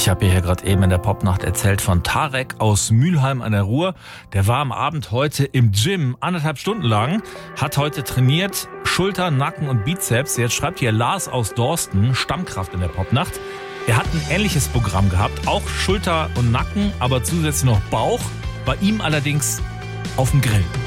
Ich habe hier gerade eben in der Popnacht erzählt von Tarek aus Mülheim an der Ruhr. Der war am Abend heute im Gym, 1,5 Stunden lang, hat heute trainiert, Schulter, Nacken und Bizeps. Jetzt schreibt hier Lars aus Dorsten, Stammkraft in der Popnacht. Er hat ein ähnliches Programm gehabt, auch Schulter und Nacken, aber zusätzlich noch Bauch. Bei ihm allerdings auf dem Grill.